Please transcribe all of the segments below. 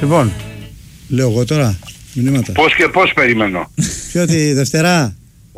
Λοιπόν, λέω εγώ τώρα μηνύματα. Πώς και πώς περιμένω. Ποιο τη Δευτέρα?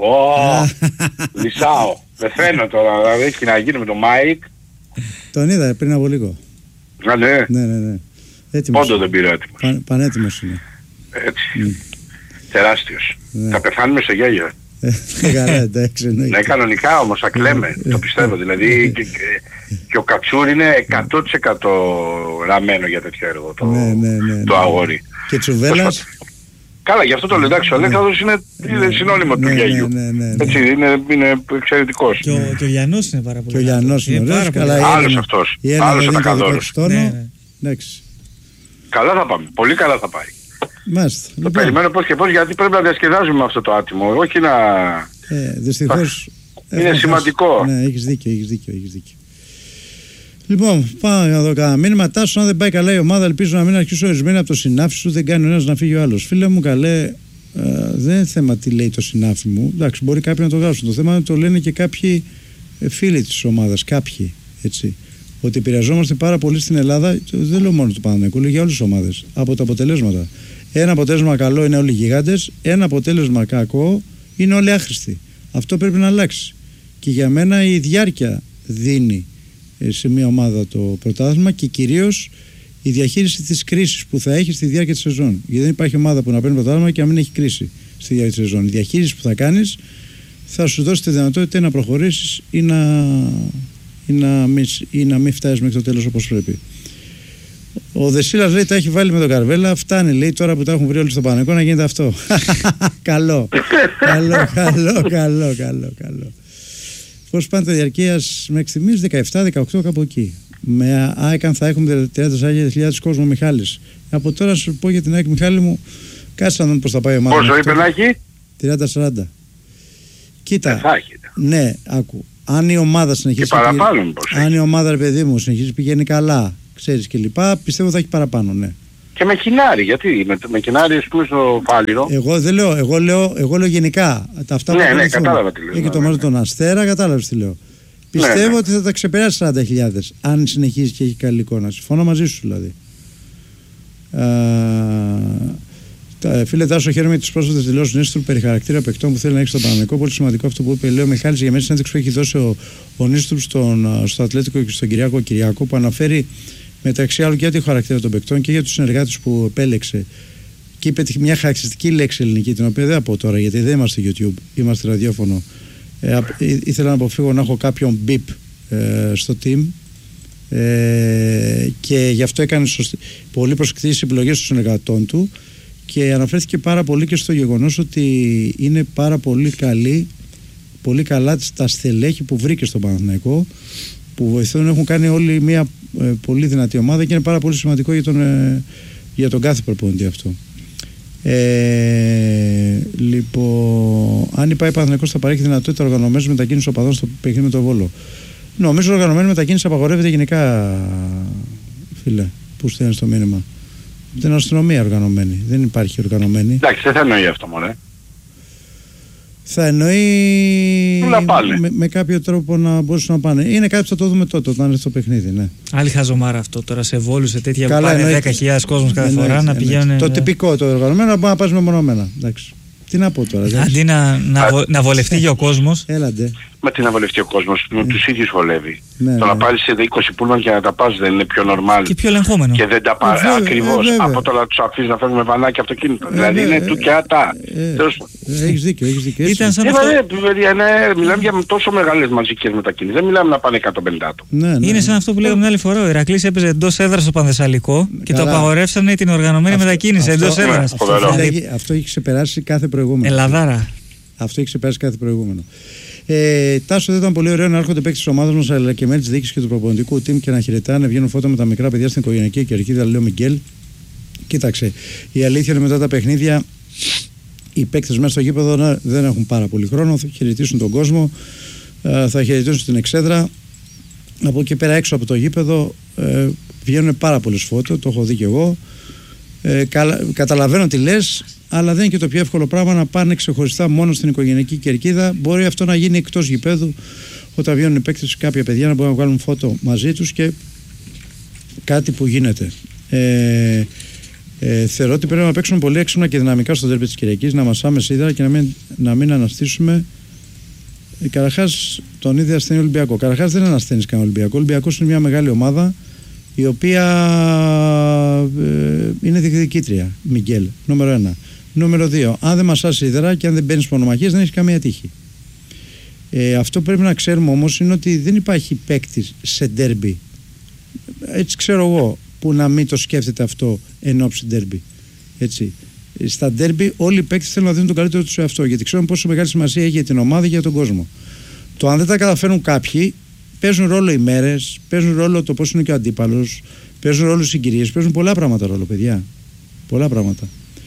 Λυσάω. Πεθαίνω τώρα, δηλαδή έχει να γίνει με τον Μάικ. Τον είδα πριν από λίγο. Α, ναι. Ναι. Έτοιμος. Πόντο δεν πήρε έτοιμος. Πανέτοιμος είναι. Έτσι. Τεράστιος. Θα πεθάνουμε σε γέλιο. Καλά, εντάξει. Ναι, κανονικά όμως θα κλαίμε. Το πιστεύω. Δηλαδή και ο Κατσούρ είναι 100% ραμμένο για τέτοιο έργο το αγόρι. Και Τσουβέλλας. Καλά, γι' αυτό το λέω, εντάξει, ο Αλέξανδρος είναι συνώνυμο του γέλιου. Έτσι, είναι εξαιρετικός. Και ο Γιαννός είναι πάρα πολύ. Και ο Γιαννός είναι ωραίος, καλά. Άλλος αυτός, άλλος ο Τακαδόρος. Καλά θα πάμε, πολύ καλά θα πάει. Μάλιστα. Το περιμένω πώς και πώς, γιατί πρέπει να διασκεδάζουμε αυτό το άτιμο, όχι να... Δυστυχώς... Είναι σημαντικό. Ναι, έχεις δίκιο. Λοιπόν, πάμε να δω κανένα μήνυμα. Τάσο, αν δεν πάει καλά η ομάδα, ελπίζω να μην αρχίσει ορισμένοι από το συνάφι σου. Δεν κάνει ο ένας να φύγει ο άλλος. Φίλε μου, καλέ, δεν είναι θέμα τι λέει το συνάφι μου. Εντάξει, μπορεί κάποιοι να το γράψουν. Το θέμα είναι το λένε και κάποιοι φίλοι της ομάδας. Κάποιοι, έτσι. Ότι επηρεαζόμαστε πάρα πολύ στην Ελλάδα, δεν λέω μόνο του Παναθηναϊκού, λέω για όλες τις ομάδες. Από τα αποτελέσματα. Ένα αποτέλεσμα καλό είναι όλοι γιγάντες. Ένα αποτέλεσμα κακό είναι όλοι άχρηστοι. Αυτό πρέπει να αλλάξει. Και για μένα η διάρκεια δίνει σε μια ομάδα το πρωτάθλημα και κυρίως η διαχείριση της κρίσης που θα έχει στη διάρκεια της σεζόν. Γιατί δεν υπάρχει ομάδα που να παίρνει πρωτάθλημα και να μην έχει κρίση στη διάρκεια της σεζόν. Η διαχείριση που θα κάνεις θα σου δώσει τη δυνατότητα να προχωρήσεις ή να μην φτάσεις μέχρι το τέλος όπως πρέπει. Ο Δεσίλας λέει τα έχει βάλει με τον Καρβέλα. Φτάνει, λέει, τώρα που τα έχουν βρει όλοι στο Παναθηναϊκό να γίνεται αυτό. Καλό. Πώς πάνε τα διαρκείας μέχρι στιγμής? 17-18 κάπου εκεί. Με ΑΕΚ θα έχουμε 30.000 κόσμο, Μιχάλης. Από τώρα να σου πω για την ΑΕΚ, Μιχάλη μου, κάτσε να δούμε πώς θα πάει η ομάδα. Πόσο είπε να έχει? 30-40. Κοίτα. Ναι, άκου. Αν η ομάδα συνεχίζει. Και παραπάνω, αν η ομάδα, ρε παιδί μου, συνεχίζει, πηγαίνει καλά, ξέρεις και λοιπά, πιστεύω θα έχει παραπάνω, ναι. Και με Κινάρη, γιατί με Κινάρη ας πούμε στο Φάληρο. Εγώ δεν λέω, εγώ λέω γενικά. Ναι, κατάλαβα τι λέω. Έχει το μάτι τον Αστέρα, κατάλαβες τι λέω. Πιστεύω ότι θα τα ξεπεράσει 40.000 αν συνεχίζει και έχει καλή εικόνα. Συμφωνώ μαζί σου δηλαδή. Φίλε Τάσο, χαίρομαι για τις πρόσφατες δηλώσεις Νίστρου περί χαρακτήρα παικτών που θέλει να έχει στον Παναθηναϊκό. Πολύ σημαντικό αυτό που είπε. Λέω Μιχάλης για μέσα συνέντευξη που έχει δώσει ο Νίστρου στο Ατλέτικο και στον Κυριάκο που αναφέρει μεταξύ άλλων και για το χαρακτήρα των παικτών και για τους συνεργάτες που επέλεξε. Και είπε μια χαρακτηριστική λέξη ελληνική, την οποία δεν θα πω τώρα γιατί δεν είμαστε YouTube, είμαστε ραδιόφωνο. Ήθελα να αποφύγω να έχω κάποιον beep στο team. Και γι' αυτό έκανε πολύ προσεκτικές επιλογές των συνεργατών του και αναφέρθηκε πάρα πολύ και στο γεγονός ότι είναι πάρα πολύ καλά τα στελέχη που βρήκε στον Παναθηναϊκό, που βοηθούν, έχουν κάνει όλοι μια πολύ δυνατή ομάδα και είναι πάρα πολύ σημαντικό για τον κάθε προπονητή αυτό. Λοιπόν, αν υπάρχει Παναθηναϊκός θα παρέχει δυνατότητα οργανωμένης μετακίνησης οπαδών στο παιχνίδι με το Βόλο. Νομίζω οργανωμένη μετακίνηση απαγορεύεται γενικά, φίλε, που στέλνει το μήνυμα. Δεν είναι αστυνομία οργανωμένη, δεν υπάρχει οργανωμένη. Εντάξει, δεν θα εννοεί αυτό μωρέ. Θα εννοεί με κάποιο τρόπο να μπορούσαν να πάνε. Είναι κάτι που θα το δούμε τότε όταν είναι στο παιχνίδι, ναι. Άλλη χαζομάρα αυτό τώρα σε Βόλους, σε τέτοια που πάνε 10.000 κόσμος κάθε φορά να πηγαίνουν. Το τυπικό, το οργανωμένο, να μπορεί να πας μεμονωμένα. Εντάξει. Τι να πω τώρα. Αντί να βολευτεί και ο κόσμος. Έλαντε. Μα τι να βολευτεί ο κόσμος, τους ίδιους βολεύει. Το να πάρεις σε 20 πούλμαν και να τα πας δεν είναι πιο νορμάλ. Και πιο ελεγχόμενο. Και δεν τα πάρεις ακριβώς. Από το να τους αφήσεις να φέρουν με βανάκι αυτοκίνητο. Δηλαδή είναι του και ατά. Έχεις δίκιο. Ήταν σαν αυτό. Μιλάμε για τόσο μεγάλες μαζικές μετακινήσεις. Δεν μιλάμε να πάνε 150 άτομα. Είναι σαν αυτό που λέγαμε την άλλη φορά. Ο Ηρακλής έπαιζε εντός έδρας στο Πανθεσσαλικό και το απαγορεύσανε την οργανωμένη μετακίνηση εντός έδρας. Αυτό έχει ξεπεράσει κάθε προηγούμενο. Ελαδάρα. Αυτό έχει ξεπεράσει κάθε προηγούμενο. Τάσο, δεν ήταν πολύ ωραίο να έρχονται παίκτες της ομάδας μας αλλά και μέλη της διοίκησης και του προπονητικού team και να χαιρετάνε, βγαίνουν φώτα με τα μικρά παιδιά στην οικογενειακή κερκίδα, λέει ο Μιγγέλ. Κοίταξε, η αλήθεια είναι μετά τα παιχνίδια οι παίκτες μέσα στο γήπεδο δεν έχουν πάρα πολύ χρόνο, θα χαιρετήσουν τον κόσμο, θα χαιρετήσουν την εξέδρα. Από εκεί πέρα έξω από το γήπεδο βγαίνουν πάρα πολλές φώτο, το έχω δει και εγώ. Καταλαβαίνω τι λες, αλλά δεν είναι και το πιο εύκολο πράγμα να πάνε ξεχωριστά μόνο στην οικογενειακή κερκίδα. Μπορεί αυτό να γίνει εκτός γηπέδου, όταν βγαίνουν οι παίκτες, κάποια παιδιά να μπορούν να βγάλουν φώτο μαζί τους και κάτι που γίνεται. Θεωρώ ότι πρέπει να παίξουμε πολύ έξυπνα και δυναμικά στο ντέρμπι της Κυριακής, να μασάμε σίδερα και να μην αναστήσουμε. Καταρχάς τον ίδιο ασθενή Ολυμπιακό. Καταρχάς δεν ανασθένεις κανένα Ολυμπιακό. Ο Ολυμπιακός είναι μια μεγάλη ομάδα η οποία είναι διεκδικήτρια. Μιγγέλ, νούμερο 1. Νούμερο 2. Αν δεν μασάς σίδερα και αν δεν μπαίνεις μονομαχίες, δεν έχει καμία τύχη. Αυτό που πρέπει να ξέρουμε όμως είναι ότι δεν υπάρχει παίκτης σε ντέρμπι. Έτσι ξέρω εγώ, που να μην το σκέφτεται αυτό εν ώψη ντέρμπι. Έτσι. Στα ντέρμπι όλοι οι παίκτες θέλουν να δίνουν τον καλύτερο τους σε αυτό, γιατί ξέρουν πόσο μεγάλη σημασία έχει για την ομάδα και για τον κόσμο. Το αν δεν τα καταφέρουν κάποιοι, παίζουν ρόλο οι μέρες, παίζουν ρόλο το πώς είναι και ο αντίπαλος, παίζουν ρόλο οι συγκυρίες, παίζουν πολλά πράγματα ρόλο, παιδιά. Πολλά πράγματα.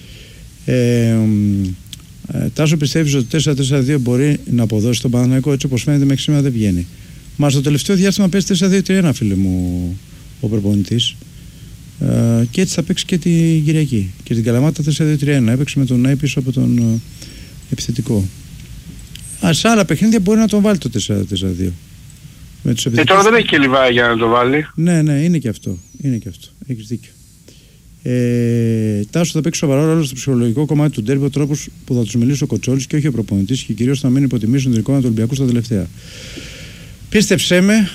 Τάσο, πιστεύεις ότι 4-4-2 μπορεί να αποδώσει τον Παναθηναϊκό? Έτσι όπως φαίνεται μέχρι σήμερα δεν βγαίνει. Μα στο τελευταίο διάστημα παίζει 4-2-3-1, φίλε μου, ο προπονητής. Και έτσι θα παίξει και την Κυριακή. Και την Καλαμάτα 4-2-3-1. Έπαιξε με τον Νάη πίσω από τον επιθετικό. Σε άλλα παιχνίδια μπορεί να τον βάλει το 4-4-2. Τώρα δεν έχει και Λιβάη για να το βάλει. Ναι, είναι και αυτό. Έχεις δίκιο. Τάσο, θα παίξει σοβαρό ρόλο στο ψυχολογικό κομμάτι του ντέρμπι ο τρόπος που θα τους μιλήσει ο Κοτσόλης και όχι ο προπονητής, και κυρίως θα μην υποτιμήσουν την εικόνα του Ολυμπιακού στα τελευταία. Πίστεψέ με,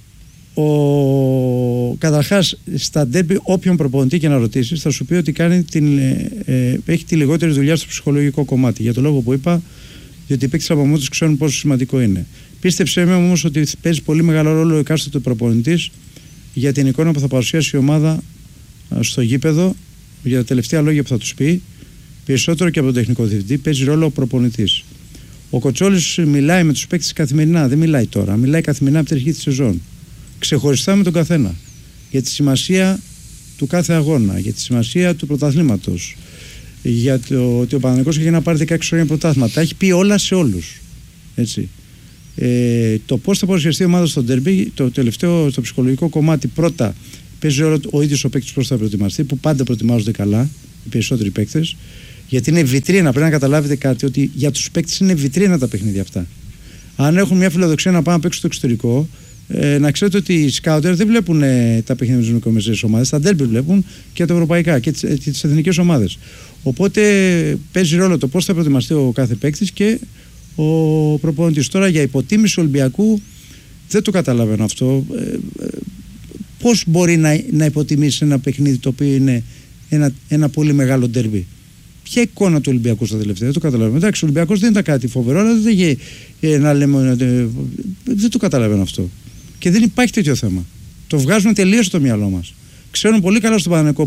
καταρχάς στα ντέρμπι όποιον προπονητή και να ρωτήσεις θα σου πει ότι έχει τη λιγότερη δουλειά στο ψυχολογικό κομμάτι, για το λόγο που είπα, διότι οι παίκτες από μόνοι τους ξέρουν πόσο σημαντικό είναι. Πίστεψέ με όμως ότι παίζει πολύ μεγάλο ρόλο ο εκάστοτε προπονητής για την εικόνα που θα παρουσιάσει η ομάδα στο γήπεδο, για τα τελευταία λόγια που θα τους πει, περισσότερο και από τον τεχνικό διευθυντή, παίζει ρόλο ο προπονητής. Ο Κοτσόλης μιλάει με τους παίκτες καθημερινά, δεν μιλάει τώρα, μιλάει καθημερινά από την αρχή της σεζόν. Ξεχωριστά με τον καθένα. Για τη σημασία του κάθε αγώνα, για τη σημασία του πρωταθλήματος, για το ότι ο Παναθηναϊκός έχει να πάρει 16 χρόνια πρωτάθλημα. Τα έχει πει όλα σε όλους. Έτσι. Το πώς θα παρουσιαστεί η ομάδα στο ντέρμπι, το τελευταίο, το ψυχολογικό κομμάτι, πρώτα παίζει ρόλο ο ίδιος ο παίκτης πώς θα προετοιμαστεί, που πάντα προετοιμάζονται καλά οι περισσότεροι παίκτες, γιατί είναι βιτρίνα. Πρέπει να καταλάβετε κάτι, ότι για τους παίκτες είναι βιτρίνα τα παιχνίδια αυτά. Αν έχουν μια φιλοδοξία να πάνε να παίξουν στο εξωτερικό, να ξέρετε ότι οι σκάουτερ δεν βλέπουν τα παιχνίδια με τις μικρομεσαίες ομάδες, τα ντέρμπι βλέπουν και τα ευρωπαϊκά και τις εθνικές ομάδες. Οπότε παίζει ρόλο το πώς θα προετοιμαστεί ο κάθε παίκτης και ο προπονητής. Τώρα για υποτίμηση Ολυμπιακού δεν το καταλαβαίνω αυτό. Πώς μπορεί να υποτιμήσει ένα παιχνίδι το οποίο είναι ένα πολύ μεγάλο ντέρμπι? Ποια εικόνα του Ολυμπιακού στα τελευταία? Δεν το καταλαβαίνω. Εντάξει, ο Ολυμπιακός δεν ήταν κάτι φοβερό, αλλά δεν είχε να λέμε. Δεν το καταλαβαίνω αυτό. Και δεν υπάρχει τέτοιο θέμα. Το βγάζουμε τελείως στο μυαλό μας. Ξέρουν πολύ καλά στον Παναθηναϊκό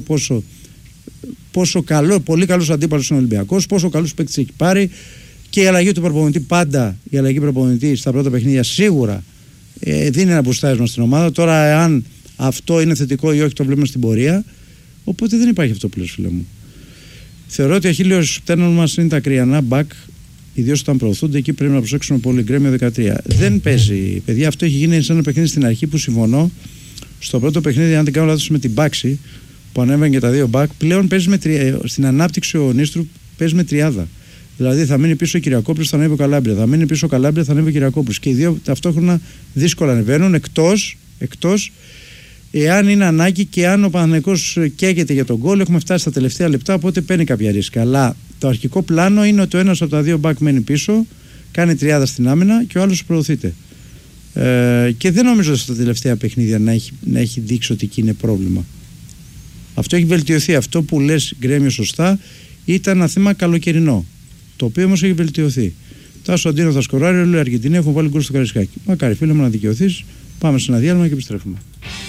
πόσο πολύ καλός αντίπαλος είναι ο Ολυμπιακός, πόσο καλούς παίκτες έχει πάρει, και η αλλαγή του προπονητή πάντα, η αλλαγή προπονητή στα πρώτα παιχνίδια σίγουρα δίνει ένα μπουστάρισμα στην ομάδα. Τώρα, αν αυτό είναι θετικό ή όχι, το βλέπουμε στην πορεία. Οπότε δεν υπάρχει αυτό πλέον, φίλε μου. Θεωρώ ότι αχίλιος πτέρνων μας είναι τα κρυανά μπακ, ιδίως όταν προωθούνται. Εκεί πρέπει να προσέξουμε πολύ. Γκρέμιο 13. Δεν παίζει, παιδιά. Αυτό έχει γίνει σε ένα παιχνίδι στην αρχή που συμφωνώ. Στο πρώτο παιχνίδι, αν δεν κάνω λάθος, με την Μπάξη που ανέβαινε και τα δύο μπακ, πλέον παίζει στην ανάπτυξη ο Νίστρου παίζει με τριάδα. Δηλαδή θα μείνει πίσω ο Κυριακόπουλος, θα ανέβει ο Καλάμπρια. Θα μείνει πίσω ο Καλάμπρια, θα ανέβει ο Κυριακόπουλος. Και οι δύο ταυτόχρονα δύσκολα ανεβαίνουν, εκτός εάν είναι ανάγκη και αν ο Παναθηναϊκός καίγεται για τον γκολ. Έχουμε φτάσει στα τελευταία λεπτά, οπότε παίρνει κάποια ρίσκα. Αλλά το αρχικό πλάνο είναι ότι ο ένας από τα δύο μπακ μένει πίσω, κάνει τριάδα στην άμυνα και ο άλλος προωθείται. Και δεν νομίζω στα τελευταία παιχνίδια να έχει δείξει ότι εκεί είναι πρόβλημα. Αυτό έχει βελτιωθεί. Αυτό που λες, Γκρέμιο, σωστά, ήταν ένα θέμα καλοκαιρινό, το οποίο όμως έχει βελτιωθεί. Τάσο, Αντίνο θα σκοράρει, όλοι οι Αργεντινοί έχουν βάλει γκολ στο Καρισκάκι. Μακάρι, φίλε μου, να δικαιωθείς. Πάμε σε ένα διάλειμμα και επιστρέφουμε.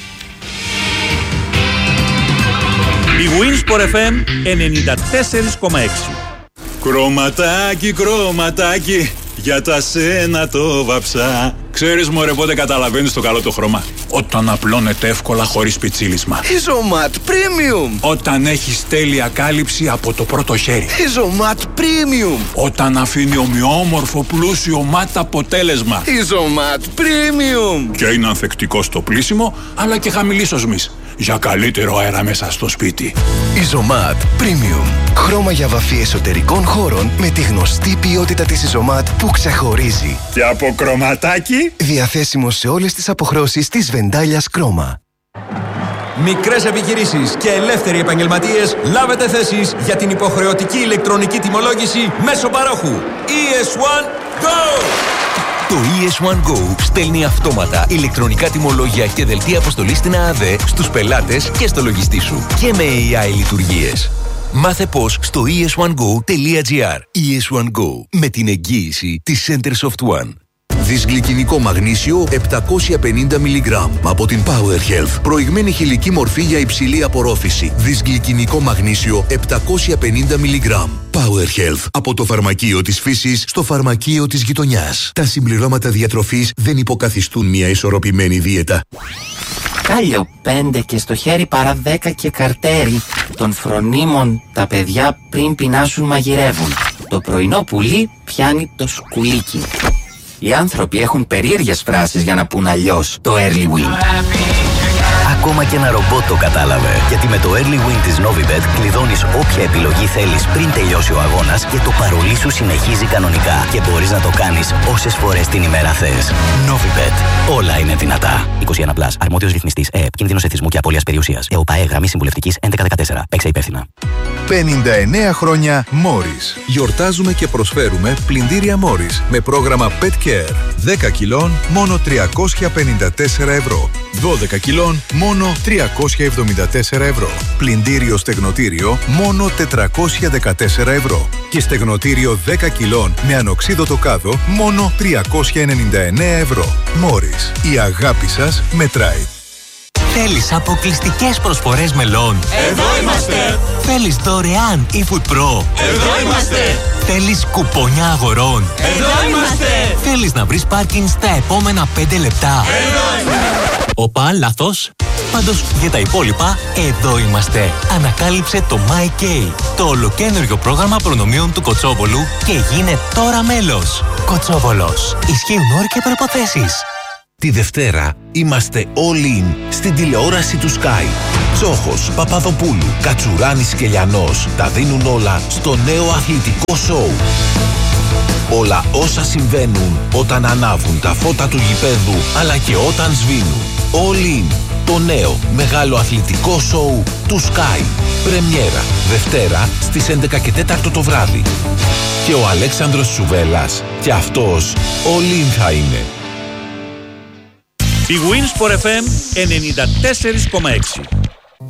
Η Winsport FM 94,6. Κρωματάκι, κρωματάκι, για τα σένα το βαψά. Ξέρεις, μωρέ, πότε καταλαβαίνεις το καλό το χρώμα? Όταν απλώνεται εύκολα χωρίς πιτσίλισμα. Isomat Premium. Όταν έχεις τέλεια κάλυψη από το πρώτο χέρι. Isomat Premium. Όταν αφήνει ομοιόμορφο πλούσιο ματ αποτέλεσμα. Isomat Premium. Και είναι ανθεκτικό στο πλύσιμο, αλλά και χαμηλής οσμής, για καλύτερο αέρα μέσα στο σπίτι. Isomat Premium. Χρώμα για βαφή εσωτερικών χώρων με τη γνωστή ποιότητα της Isomat που ξεχωρίζει. Και από κρωματάκι, διαθέσιμο σε όλες τις αποχρώσεις της Βεντάλιας Κρόμα. Μικρές επιχειρήσεις και ελεύθεροι επαγγελματίες, λάβετε θέσεις για την υποχρεωτική ηλεκτρονική τιμολόγηση μέσω παρόχου. ES1 Go! Το ES1 Go στέλνει αυτόματα ηλεκτρονικά τιμολόγια και δελτία αποστολής στην ΑΑΔΕ στους πελάτες και στο λογιστή σου. Και με AI λειτουργίες. Μάθε πώς στο es1go.gr. ES1 Go, με την εγγύηση της Centersoft One. Δυσγλυκινικό μαγνήσιο 750 mg από την Power Health. Προηγμένη χηλική μορφή για υψηλή απορρόφηση. Δυσγλυκινικό μαγνήσιο 750 mg. Power Health. Από το φαρμακείο της φύσης στο φαρμακείο της γειτονιάς. Τα συμπληρώματα διατροφής δεν υποκαθιστούν μια ισορροπημένη δίαιτα. Κάλιο 5 και στο χέρι παρά 10 και καρτέρι. Των φρονίμων τα παιδιά πριν πεινάσουν μαγειρεύουν. Το πρωινό πουλί πιάνει το σκουλίκι. Οι άνθρωποι έχουν περίεργες φράσεις για να πούν αλλιώς το Early Win. Ακόμα και ένα ρομπότ το κατάλαβε. Γιατί με το Early Win της Novibet κλειδώνεις όποια επιλογή θέλεις πριν τελειώσει ο αγώνας και το παρολί σου συνεχίζει κανονικά. Και μπορείς να το κάνεις όσες φορές την ημέρα θες. Novibet. Όλα είναι δυνατά. 21+. Αρμόδιος ρυθμιστής ΕΕΠ. Κίνδυνος εθισμού και απώλειας περιουσίας. ΕΟΠΑΕ γραμμή συμβουλευτικής 1114. Παίξε υπεύθυνα. 59 χρόνια Morris. Γιορτάζουμε και προσφέρουμε πλυντήρια Morris με πρόγραμμα Pet Care. 10 κιλών μόνο 354 ευρώ. 12 κιλών μόνο 374 ευρώ. Πλυντήριο στεγνοτήριο μόνο 414 ευρώ. Και στεγνοτήριο 10 κιλών με ανοξίδωτο κάδο μόνο 399 ευρώ. Morris. Η αγάπη σας μετράει. Θέλεις αποκλειστικές προσφορές μελών? Εδώ είμαστε! Θέλεις δωρεάν eFood Pro? Εδώ είμαστε! Θέλεις κουπόνια αγορών? Εδώ είμαστε! Θέλεις να βρεις πάρκινγκ στα επόμενα 5 λεπτά? Εδώ είμαστε! Οπα, λάθος. Πάντως για τα υπόλοιπα, εδώ είμαστε. Ανακάλυψε το MyK, το ολοκαίνουργιο πρόγραμμα προνομίων του Κοτσόβολου και γίνε τώρα μέλος. Κοτσόβολος. Ισχύουν όροι και προϋποθέσεις. Τη Δευτέρα είμαστε all in στην τηλεόραση του Sky. Τσόχος, Παπαδοπούλου, Κατσουράνης και Λιανός τα δίνουν όλα στο νέο αθλητικό σοου. Όλα όσα συμβαίνουν όταν ανάβουν τα φώτα του γηπέδου αλλά και όταν σβήνουν. All in, το νέο μεγάλο αθλητικό σοου του Sky. Πρεμιέρα Δευτέρα στις 11 και 4 το βράδυ. Και ο Αλέξανδρος Σουβέλλας και αυτός all in θα είναι. Η Winsport FM 94,6.